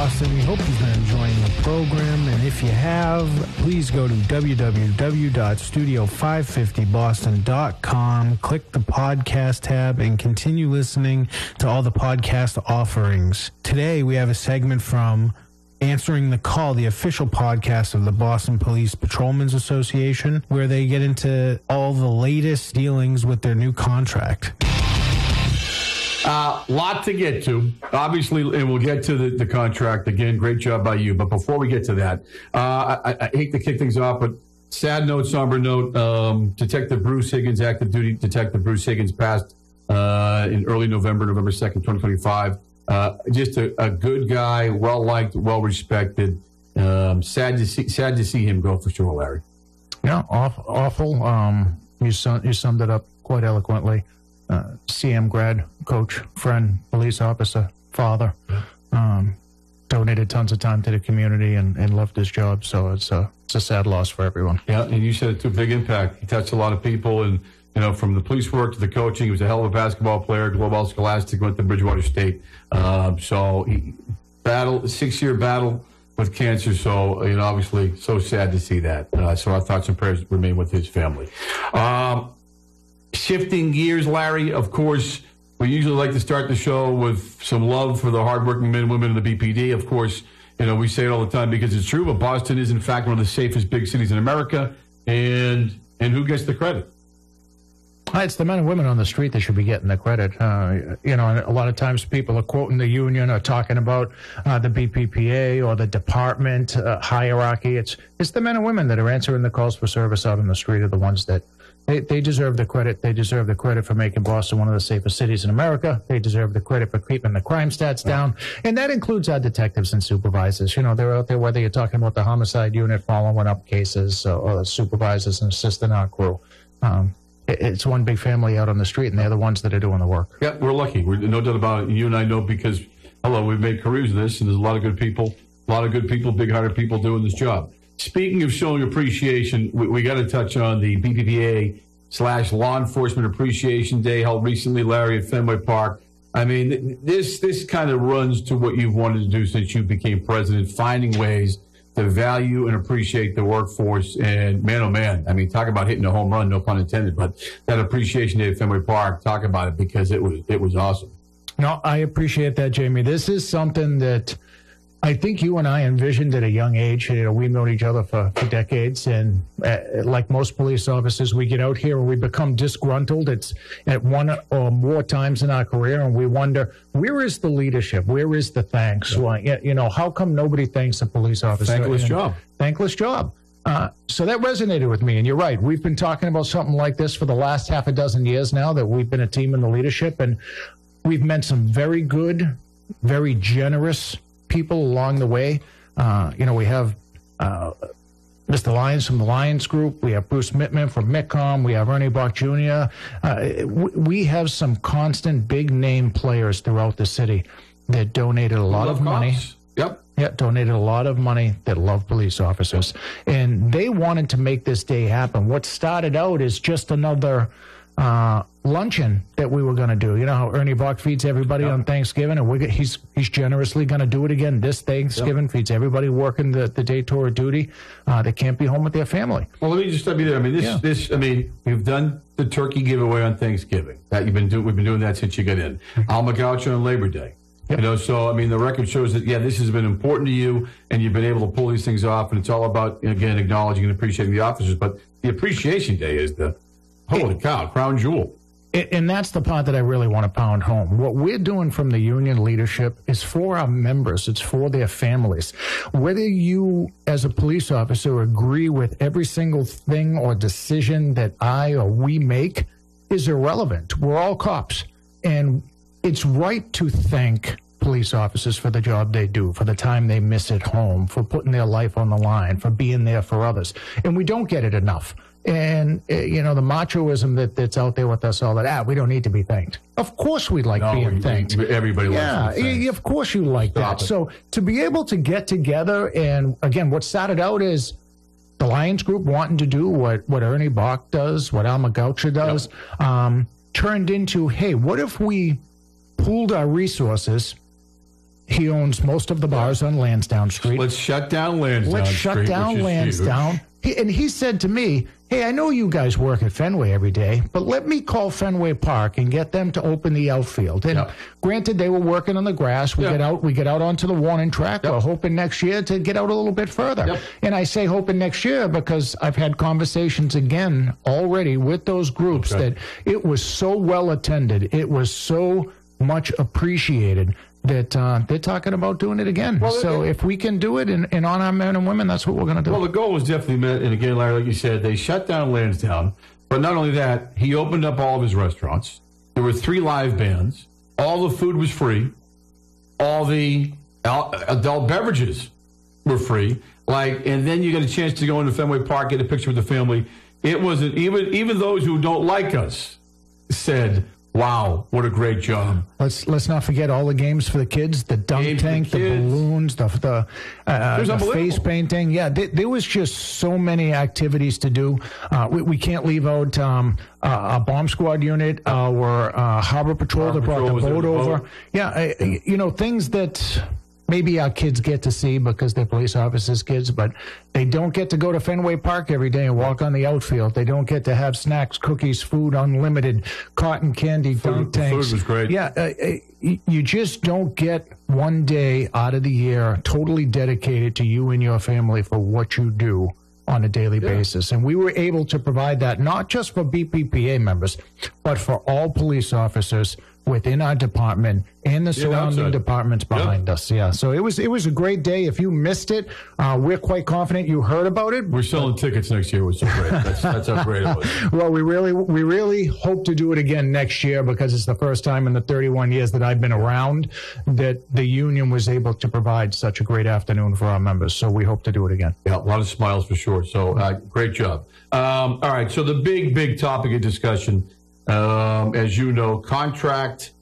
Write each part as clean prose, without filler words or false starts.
Boston. We hope you've been enjoying the program, and if you have, please go to www.studio550boston.com, click the podcast tab, and continue listening to all the podcast offerings. Today, we have a segment from Answering the Call, the official podcast of the Boston Police Patrolmen's Association, where they get into all the latest dealings with their new contract. Lot to get to, obviously, and we'll get to the contract. Again, great job by you. But before we get to that, I hate to kick things off, but sad note, somber note, Detective Bruce Higgins, active duty Detective Bruce Higgins, passed in early November 2nd, 2025. Just a good guy, well-liked, well-respected. Sad to see him go for sure, Larry. Yeah, awful. You summed it up quite eloquently. CM grad, coach, friend, police officer, father. Donated tons of time to the community and loved his job. So it's a sad loss for everyone. Yeah, and you said it's a big impact. He touched a lot of people, and from the police work to the coaching, he was a hell of a basketball player. Global Scholastic, went to Bridgewater State. So he 6-year battle with cancer. So obviously, so sad to see that. So our thoughts and prayers remain with his family. Shifting gears, Larry, of course, we usually like to start the show with some love for the hardworking men and women of the BPD. Of course, we say it all the time because it's true, but Boston is, in fact, one of the safest big cities in America. And who gets the credit? It's the men and women on the street that should be getting the credit. And a lot of times people are quoting the union or talking about the BPPA or the department hierarchy. It's the men and women that are answering the calls for service out on the street are the ones that they deserve the credit. They deserve the credit for making Boston one of the safest cities in America. They deserve the credit for keeping the crime stats down. And that includes our detectives and supervisors. They're out there, whether you're talking about the homicide unit following up cases or supervisors and assisting our crew. It's one big family out on the street, and they're the ones that are doing the work. Yeah, we're lucky. We're no doubt about it. You and I know because, we've made careers of this, and there's a lot of good people, big-hearted people doing this job. Speaking of showing appreciation, we got to touch on the BPPA/Law Enforcement Appreciation Day held recently, Larry, at Fenway Park. I mean, this kind of runs to what you've wanted to do since you became president, finding ways to value and appreciate the workforce. And man, oh man, I mean, talk about hitting a home run, no pun intended, but that Appreciation Day at Fenway Park, talk about it because it was awesome. No, I appreciate that, Jamie. This is something that I think you and I envisioned at a young age. We've known each other for decades, and like most police officers, we get out here and we become disgruntled. It's at one or more times in our career, and we wonder, where is the leadership? Where is the thanks? Yeah. How come nobody thanks a police officer? Thankless job. Thankless job. So that resonated with me, and you're right. We've been talking about something like this for the last half a dozen years now, that we've been a team in the leadership, and we've met some very good, very generous people along the way. We have Mr. Lyons from the Lyons Group. We have Bruce Mittman from MITCOM. We have Ernie Bach Jr. We have some constant big-name players throughout the city that donated a lot of money. Yep. Yeah, donated a lot of money that love police officers. And they wanted to make this day happen. What started out as just another luncheon that we were going to do. You know how Ernie Bach feeds everybody on Thanksgiving, and he's generously going to do it again this Thanksgiving. Feeds everybody working the day tour of duty that can't be home with their family. Well, let me just stop you there. I mean, we've done the turkey giveaway on Thanksgiving. We've been doing that since you got in. Alma Gaucho on Labor Day. Yep. So the record shows that this has been important to you, and you've been able to pull these things off. And it's all about again acknowledging and appreciating the officers. But the Appreciation Day is the holy cow, crown jewel. And that's the part that I really want to pound home. What we're doing from the union leadership is for our members. It's for their families. Whether you, as a police officer, agree with every single thing or decision that I or we make is irrelevant. We're all cops. And it's right to thank police officers for the job they do, for the time they miss at home, for putting their life on the line, for being there for others. And we don't get it enough. And, the machoism that's out there with us all that, we don't need to be thanked. Of course we like being thanked. Everybody likes to be thanked. Of course you like that. So to be able to get together, and again, what started out is the Lions Group wanting to do what Ernie Bach does, what Alma Gaucho does, turned into, hey, what if we pooled our resources He owns most of the bars on Lansdowne Street. Let's shut down Lansdowne Let's Street, shut down which is Lansdowne. He said to me, hey, I know you guys work at Fenway every day, but let me call Fenway Park and get them to open the outfield. And granted, they were working on the grass. We get out onto the warning track. We're hoping next year to get out a little bit further. And I say hoping next year because I've had conversations again already with those groups that it was so well attended. It was so much appreciated that they're talking about doing it again. Well, so if we can do it and on our men and women, that's what we're going to do. Well, the goal was definitely met. And again, Larry, like you said, they shut down Lansdowne. But not only that, he opened up all of his restaurants. There were 3 live bands. All the food was free. All the adult beverages were free. And then you get a chance to go into Fenway Park, get a picture with the family. It wasn't even those who don't like us said, wow, what a great job. Let's not forget all the games for the kids, the dunk tank, the balloons, the face painting. Yeah, there was just so many activities to do. We can't leave out a bomb squad unit, or Harbor Patrol that brought the boat over. Yeah, things that maybe our kids get to see because they're police officers' kids, but they don't get to go to Fenway Park every day and walk on the outfield. They don't get to have snacks, cookies, food, unlimited, cotton candy, dunk tanks. Food was great. Yeah, you just don't get one day out of the year totally dedicated to you and your family for what you do on a daily basis. And we were able to provide that not just for BPPA members, but for all police officers within our department and the surrounding departments behind us. Yeah, so it was a great day. If you missed it, we're quite confident you heard about it. We're selling tickets next year, which is great. That's how great it was. Well, we really hope to do it again next year because it's the first time in the 31 years that I've been around that the union was able to provide such a great afternoon for our members. So we hope to do it again. Yeah, a lot of smiles for sure. So great job. All right, so the big topic of discussion, as you know, contract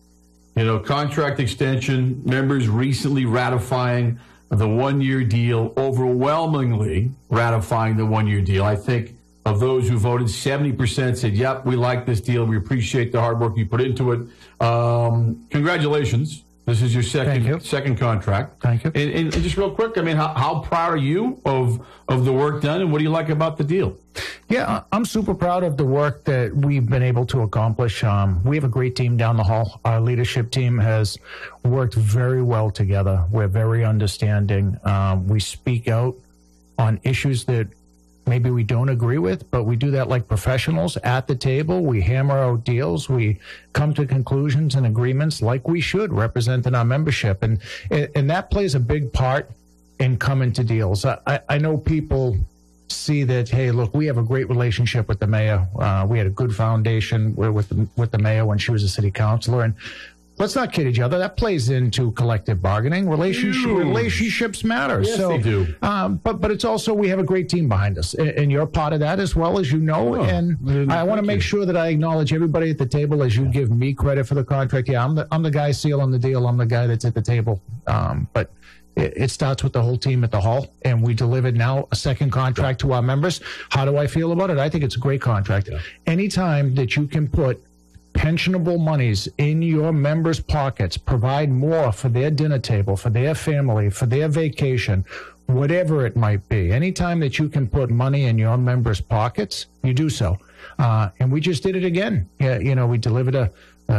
extension, members recently ratifying the 1-year deal, overwhelmingly ratifying the 1-year deal. I think of those who voted, 70% said, yep, we like this deal. We appreciate the hard work you put into it. Congratulations. This is your second contract. Thank you. And just real quick, I mean, how proud are you of the work done, and what do you like about the deal? Yeah, I'm super proud of the work that we've been able to accomplish. We have a great team down the hall. Our leadership team has worked very well together. We're very understanding. We speak out on issues that maybe we don't agree with, but we do that like professionals at the table. We hammer out deals. We come to conclusions and agreements like we should, representing our membership. And that plays a big part in coming to deals. I know people see that, hey, look, we have a great relationship with the mayor. We had a good foundation with the mayor when she was a city councilor. And let's not kid each other. That plays into collective bargaining. Relationships matter. Yes, they do. But it's also, we have a great team behind us, and you're part of that as well, as you know. Oh, and I want to make sure that I acknowledge everybody at the table as you give me credit for the contract. Yeah, I'm the guy sealing the deal. I'm the guy that's at the table. But it starts with the whole team at the hall, and we delivered now a second contract to our members. How do I feel about it? I think it's a great contract. Yeah. Anytime that you can put pensionable monies in your members' pockets, provide more for their dinner table, for their family, for their vacation, whatever it might be. Anytime that you can put money in your members' pockets, you do so. And we just did it again. Yeah, we delivered a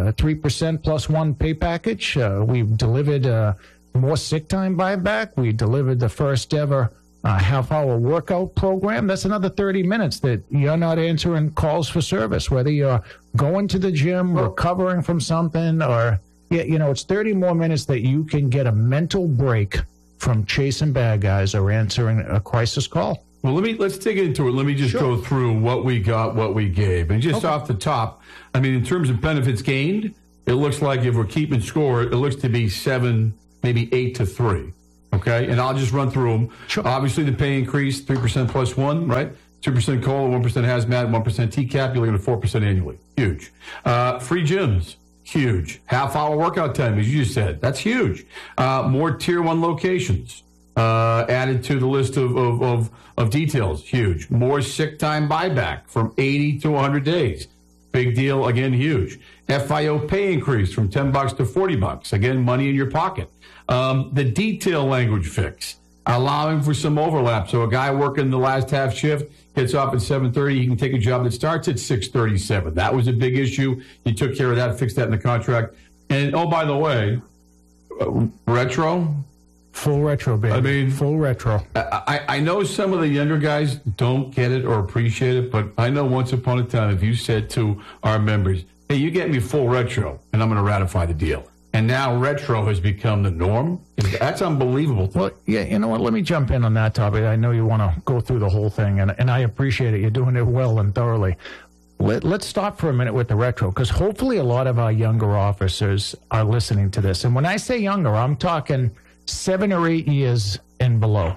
3% plus 1 pay package. We delivered more sick time buyback. We delivered the first ever half-hour workout program. That's another 30 minutes that you're not answering calls for service, whether you're going to the gym, recovering from something, or, it's 30 more minutes that you can get a mental break from chasing bad guys or answering a crisis call. Well, let's dig into it. Let me just go through what we got, what we gave. And just off the top, I mean, in terms of benefits gained, it looks like if we're keeping score, it looks to be 7, maybe 8-3. Okay, and I'll just run through them. Sure. Obviously, the pay increase, 3% plus 1, right? 2% COLA, 1% hazmat, 1% TCAP. You're looking at 4% annually. Huge. Free gyms, huge. Half-hour workout time, as you just said. That's huge. More Tier 1 locations added to the list of details. Huge. More sick time buyback from 80 to 100 days. big deal. Again, huge. FIO pay increase from $10 to $40. Again, money in your pocket. The detail language fix, allowing for some overlap. So a guy working the last half shift gets off at 7:30. He can take a job that starts at 6:37. That was a big issue. You took care of that, fixed that in the contract. And, oh, by the way, retro. Full retro, baby. I mean, full retro. I know some of the younger guys don't get it or appreciate it, but I know once upon a time, if you said to our members, hey, you get me full retro, and I'm going to ratify the deal. And now retro has become the norm. That's unbelievable. Well, yeah, you know what? Let me jump in on that topic. I know you want to go through the whole thing, and I appreciate it. You're doing it well and thoroughly. Let's stop for a minute with the retro, because hopefully a lot of our younger officers are listening to this. And when I say younger, I'm talking 7 or 8 years and below.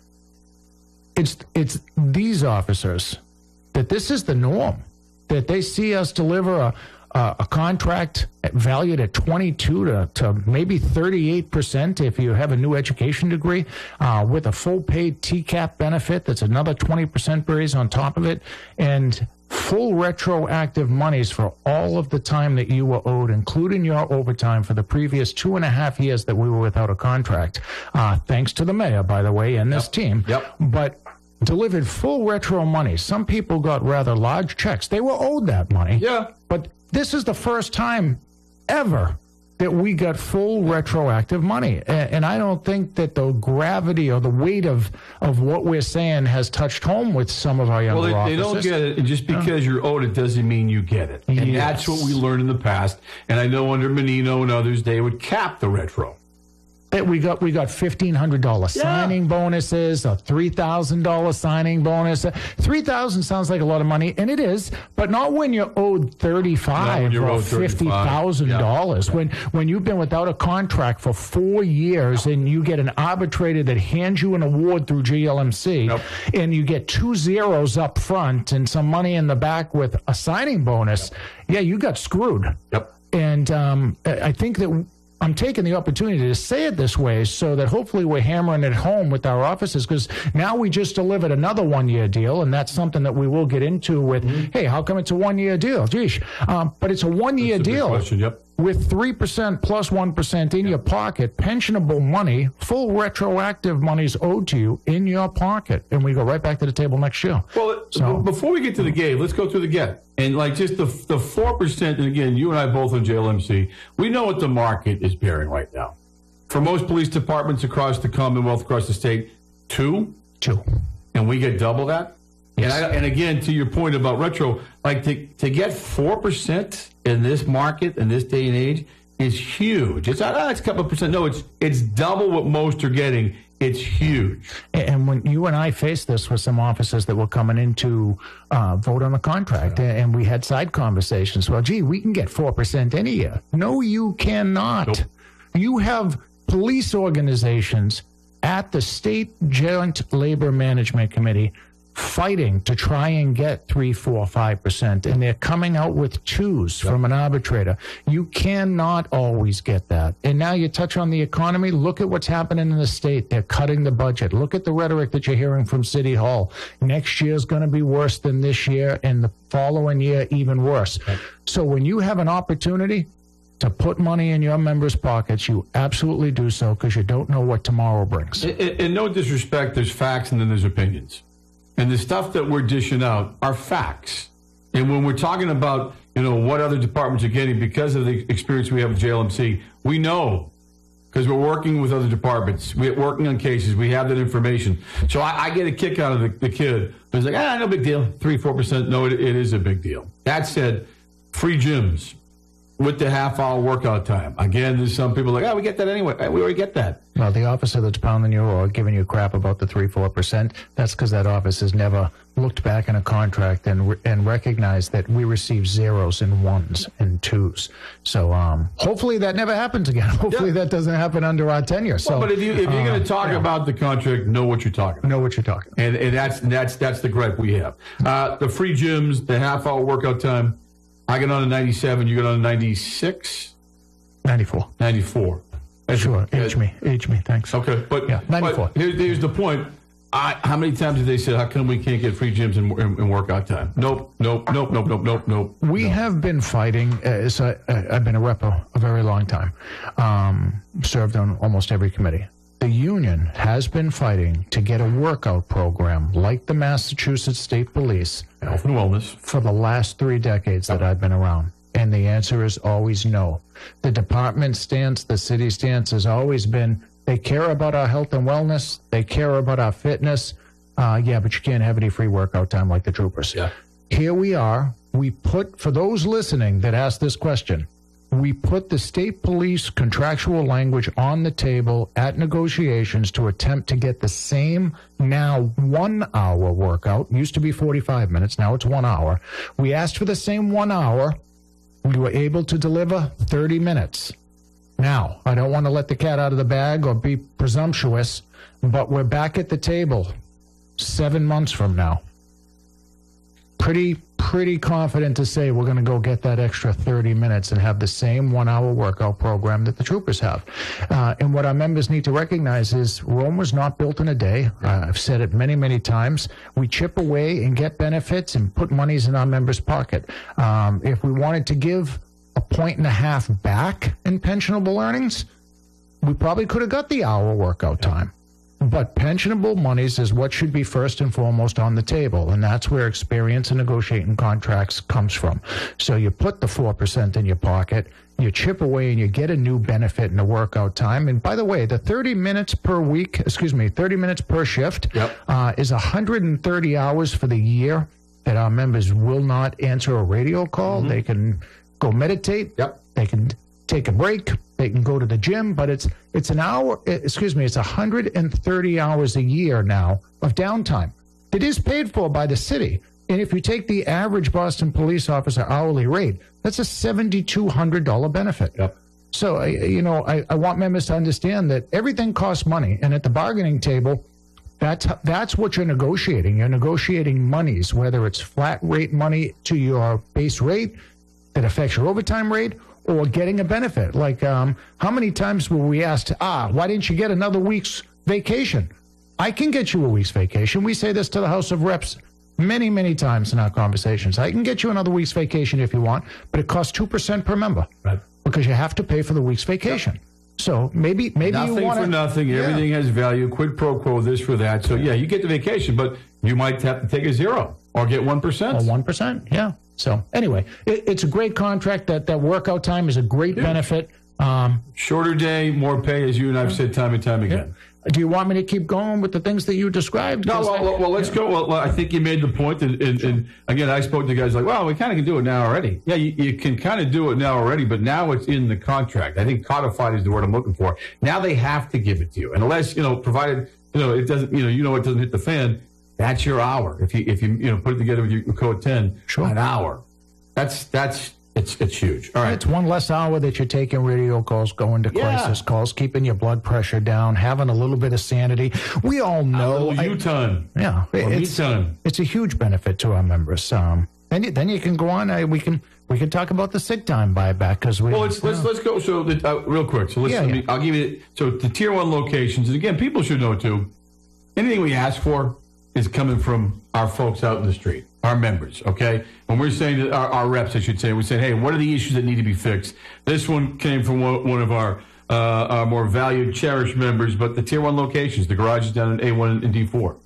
It's these officers that this is the norm, that they see us deliver a contract valued at 22 to maybe 38% if you have a new education degree, with a full paid TCAP benefit that's another 20% raise on top of it, and full retroactive monies for all of the time that you were owed, including your overtime for the previous 2.5 years that we were without a contract. Thanks to the mayor, by the way, and this team. Yep. But delivered full retro money. Some people got rather large checks. They were owed that money. Yeah. But this is the first time ever that we got full retroactive money. And I don't think that the gravity or the weight of what we're saying has touched home with some of our younger officers. officers. They don't get it. And just because you're owed it doesn't mean you get it. And that's what we learned in the past. And I know under Menino and others, they would cap the retro. We got $1,500 signing bonuses, a $3,000 signing bonus. $3,000 sounds like a lot of money, and it is, but not when you're owed $35,000 or $50,000. When you've been without a contract for 4 years and you get an arbitrator that hands you an award through GLMC, and you get 2 zeros up front and some money in the back with a signing bonus, you got screwed. Yep. And I think that I'm taking the opportunity to say it this way so that hopefully we're hammering it home with our officers, because now we just delivered another 1-year deal, and that's something that we will get into with, hey, how come it's a 1-year deal? Geesh. But it's a 1-year deal with 3% plus 1% in your pocket, pensionable money, full retroactive monies owed to you in your pocket. And we go right back to the table next year. Well, before we get to the game, let's go through the get. And like just the 4%, and again, you and I both on JLMC, we know what the market is bearing right now. For most police departments across the Commonwealth, across the state, 2. And we get double that? Yes. And again, to your point about retro, like to get 4% in this market, in this day and age, is huge. It's not, it's a couple of percent. No, it's double what most are getting. It's huge. And when you and I faced this with some officers that were coming in to vote on the contract, and we had side conversations. Well, gee, we can get 4% any year. No, you cannot. Nope. You have police organizations at the State Joint Labor Management Committee fighting to try and get 3, 4, 5%, and they're coming out with 2s from an arbitrator. You cannot always get that. And now you touch on the economy. Look at what's happening in the state. They're cutting the budget. Look at the rhetoric that you're hearing from City Hall. Next year's going to be worse than this year, and the following year even worse. Right. So when you have an opportunity to put money in your members' pockets, you absolutely do so, because you don't know what tomorrow brings. In no disrespect, there's facts and then there's opinions. And the stuff that we're dishing out are facts. And when we're talking about, what other departments are getting because of the experience we have with JLMC, we know, because we're working with other departments. We're working on cases. We have that information. So I get a kick out of the kid who's like, no big deal, 3, 4%. No, it is a big deal. That said, free gyms with the half-hour workout time. Again, there's some people like, we get that anyway. We already get that. Well, the officer that's pounding you or giving you crap about the 3, 4%, that's because that office has never looked back in a contract and recognized that we receive zeros and 1s and 2s. So hopefully that never happens again. Hopefully that doesn't happen under our tenure. So, but if you're going to talk about the contract, know what you're talking about. Know what you're talking about. And that's the gripe we have. The free gyms, the half-hour workout time. I get on a 97. You get on a 96? 94. 94. Sure. Age me. Thanks. Okay. But 94. But here's the point. How many times have they said, how come we can't get free gyms and workout time? Nope. We have been fighting. I've been a rep a very long time, served on almost every committee. The union has been fighting to get a workout program like the Massachusetts State Police, Health and wellness, for the last 3 decades that I've been around. And the answer is always no. The department stance, the city stance has always been, they care about our health and wellness. They care about our fitness. But you can't have any free workout time like the troopers. Yeah. Here we are. We put, for those listening that asked this question, we put the state police contractual language on the table at negotiations to attempt to get the same now 1 hour workout. Used to be 45 minutes. Now it's 1 hour. We asked for the same 1 hour. We were able to deliver 30 minutes. Now, I don't want to let the cat out of the bag or be presumptuous, but we're back at the table 7 months from now. Pretty confident to say we're going to go get that extra 30 minutes and have the same 1 hour workout program that the troopers have. And what our members need to recognize is Rome was not built in a day. I've said it many, many times. We chip away and get benefits and put monies in our members' pocket. If we wanted to give 1.5 points back in pensionable earnings, we probably could have got the hour workout time. But pensionable monies is what should be first and foremost on the table, and that's where experience in negotiating contracts comes from. So you put the 4% in your pocket, you chip away, and you get a new benefit in the workout time. And by the way, the 30 minutes per shift is 130 hours for the year that our members will not answer a radio call. They can go meditate. They can take a break. They can go to the gym, but it's 130 hours a year now of downtime. It is paid for by the city. And if you take the average Boston police officer hourly rate, that's a $7,200 benefit. So, I want members to understand that everything costs money. And at the bargaining table, that's what you're negotiating. You're negotiating monies, whether it's flat rate money to your base rate that affects your overtime rate, or getting a benefit. Like, how many times were we asked, why didn't you get another week's vacation? I can get you a week's vacation. We say this to the House of Reps many, many times in our conversations. I can get you another week's vacation if you want, but it costs 2% per member. Right. Because you have to pay for the week's vacation. So maybe nothing you want for nothing. Everything has value. Quid pro quo, this for that. So, you get the vacation, but you might have to take a 0 or get 1%. Or 1%, yeah. So anyway, it's a great contract. That workout time is a great benefit. Shorter day, more pay, as you and I've said time and time again. Do you want me to keep going with the things that you described? No, well, let's go. Well, I think you made the point. And again, I spoke to guys like, well, we kind of can do it now already. Yeah, you can kind of do it now already, but now it's in the contract. I think codified is the word I'm looking for. Now they have to give it to you. And unless, provided, it doesn't, it doesn't hit the fan, that's your hour. If you put it together with your code 10, an hour. It's huge. All right. It's one less hour that you're taking radio calls, going to crisis calls, keeping your blood pressure down, having a little bit of sanity. We all know. U-turn. Yeah. It's a huge benefit to our members. Then you can go on. We can talk about the sick time buyback because let's go. So real quick. So listen, I'll give you. So the tier 1 locations, and again, people should know too. Anything we ask for is coming from our folks out in the street, our members, okay? When we're saying to our reps, I should say, we say, hey, what are the issues that need to be fixed? This one came from one of our more valued, cherished members, but the Tier 1 locations, the garages down in A1 and D4.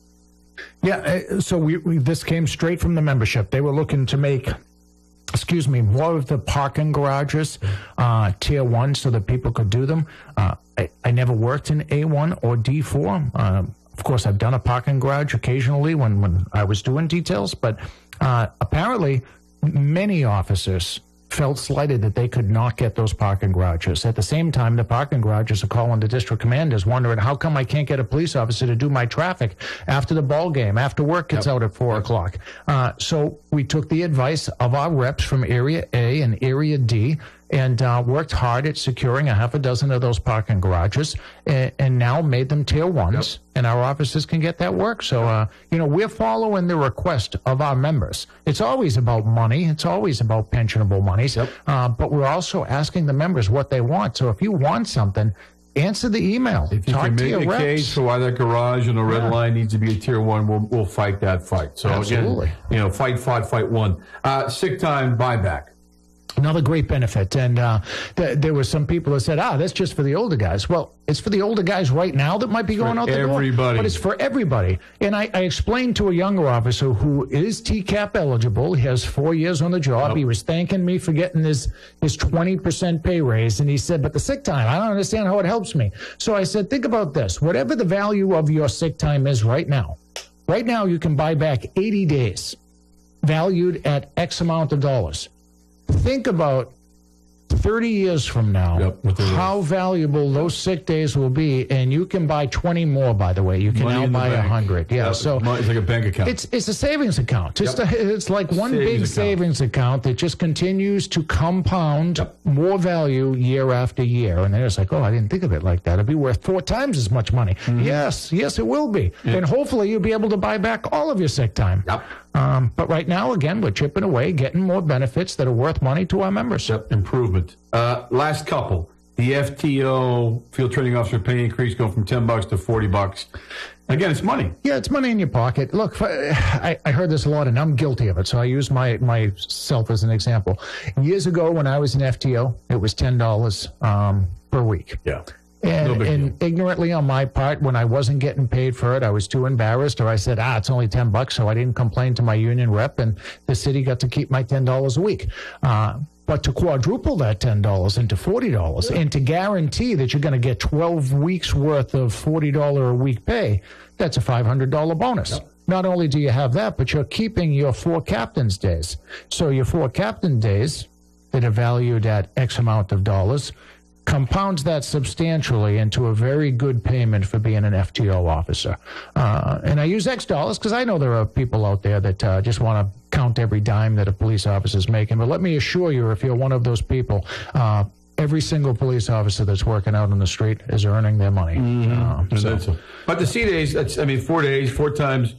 Yeah, so this came straight from the membership. They were looking to make, more of the parking garages Tier 1 so that people could do them. I never worked in A1 or D4. Of course, I've done a parking garage occasionally when I was doing details, but apparently many officers felt slighted that they could not get those parking garages. At the same time, the parking garages are calling the district commanders, wondering how come I can't get a police officer to do my traffic after the ball game, after work gets out at 4 o'clock. So we took the advice of our reps from Area A and Area D and worked hard at securing 6 of those parking garages and now made them Tier 1s, and our officers can get that work. So, we're following the request of our members. It's always about money. It's always about pensionable monies. But we're also asking the members what they want. So if you want something, answer the email. If you Talk can to make your a reps. case for why that garage and a red line needs to be a tier 1, we'll fight that fight. So Absolutely. again, fight, fight, won. Sick time buyback. Another great benefit. And there were some people that said, that's just for the older guys. Well, it's for the older guys right now that might be going out the door. Everybody. But it's for everybody. And I explained to a younger officer who is TCAP eligible. He has 4 years on the job. He was thanking me for getting his 20% pay raise. And he said, but the sick time, I don't understand how it helps me. So I said, think about this. Whatever the value of your sick time is right now you can buy back 80 days valued at X amount of dollars. Think about 30 years from now, how valuable those sick days will be, and you can buy 20 more, by the way. You can now buy 100. Yeah, so it's like a bank account. It's a savings account. It's like one big savings account that just continues to compound more value year after year. And they're just like, I didn't think of it like that. It'd be worth 4 times as much money. Mm-hmm. Yes, it will be. And hopefully you'll be able to buy back all of your sick time. Yep. But right now, again, we're chipping away, getting more benefits that are worth money to our members. Yep, improvement. Last couple. The FTO, Field Training Officer pay increase, going from $10 to $40. Again, it's money. Yeah, it's money in your pocket. Look, I heard this a lot, and I'm guilty of it, so I use myself as an example. Years ago, when I was in FTO, it was $10 per week. Yeah. And ignorantly on my part, when I wasn't getting paid for it, I was too embarrassed, or I said, it's only $10, so I didn't complain to my union rep, and the city got to keep my $10 a week. But to quadruple that $10 into $40, and to guarantee that you're going to get 12 weeks worth of $40 a week pay, that's a $500 bonus. Yep. Not only do you have that, but you're keeping your 4 captain's days. So your 4 captain days that are valued at X amount of dollars compounds that substantially into a very good payment for being an FTO officer. And I use X dollars because I know there are people out there that just want to count every dime that a police officer is making. But let me assure you, if you're one of those people, every single police officer that's working out on the street is earning their money. Mm-hmm. But the C days, 4 days, 4 times,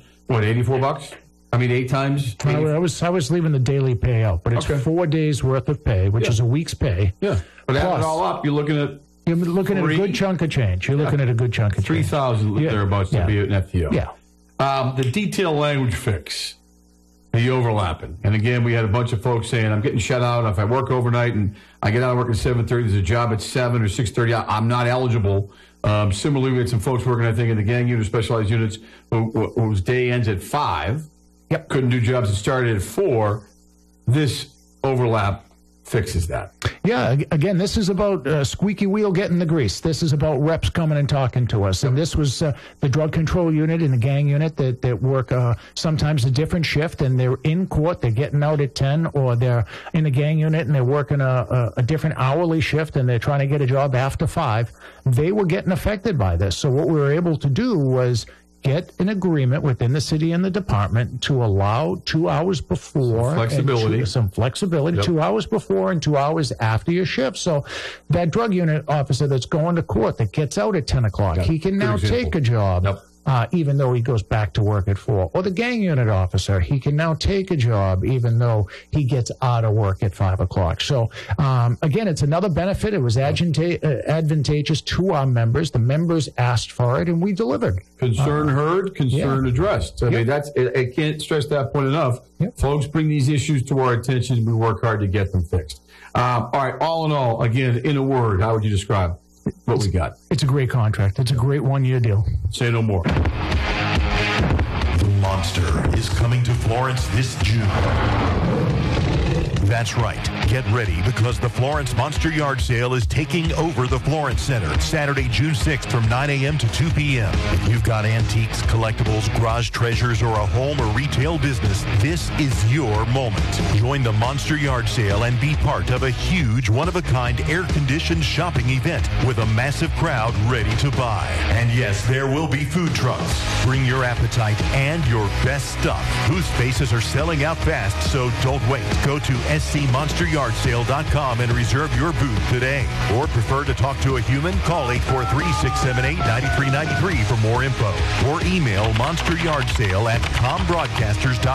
$84? 8 times? I was leaving the daily pay out, but it's 4 days worth of pay, which is a week's pay. Yeah. But add it all up, you're looking at a good chunk of change. You're looking at a good chunk of change. 3,000 thereabouts to be an FTO. Yeah. The detail language fix, the overlapping. And again, we had a bunch of folks saying, I'm getting shut out. If I work overnight and I get out of work at 7:30, there's a job at 7 or 6:30, I'm not eligible. Similarly, we had some folks working, I think, in the gang unit, specialized units, whose day ends at 5. Yep. Couldn't do jobs that started at 4. This overlap fixes that. Yeah, again, this is about squeaky wheel getting the grease. This is about reps coming and talking to us. And this was the drug control unit and the gang unit that work sometimes a different shift, and they're in court, they're getting out at 10, or they're in the gang unit and they're working a different hourly shift and they're trying to get a job after 5. They were getting affected by this. So what we were able to do was get an agreement within the city and the department to allow 2 hours before. Some flexibility, 2 hours before and 2 hours after your shift. So that drug unit officer that's going to court that gets out at 10 o'clock, he can now take a job. Even though he goes back to work at 4. Or the gang unit officer, he can now take a job even though he gets out of work at 5 o'clock. So, again, it's another benefit. It was advantageous to our members. The members asked for it, and we delivered. Concern heard, concern addressed. I mean, I can't stress that point enough. Folks bring these issues to our attention. We work hard to get them fixed. All right, all in all, again, in a word, how would you describe what we got? It's a great contract. It's a great one-year deal. Say no more. The Monster is coming to Florence this June. That's right. Get ready because the Florence Monster Yard Sale is taking over the Florence Center Saturday, June 6th from 9 a.m. to 2 p.m. If you've got antiques, collectibles, garage treasures, or a home or retail business, this is your moment. Join the Monster Yard Sale and be part of a huge, one-of-a-kind, air-conditioned shopping event with a massive crowd ready to buy. And yes, there will be food trucks. Bring your appetite and your best stuff, whose spaces are selling out fast, so don't wait. Go to scmonsteryardsale.com and reserve your booth today. Or prefer to talk to a human? Call 843-678-9393 for more info. Or email monsteryardsale@combroadcasters.com.